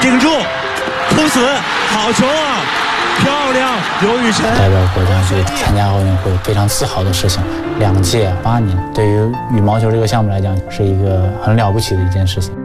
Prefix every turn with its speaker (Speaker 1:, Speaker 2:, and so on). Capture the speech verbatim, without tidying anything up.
Speaker 1: 顶住，突死，好球啊！漂亮，刘雨辰
Speaker 2: 代表国家去参加奥运会，非常自豪的事情。两届八年，对于羽毛球这个项目来讲，是一个很了不起的一件事情。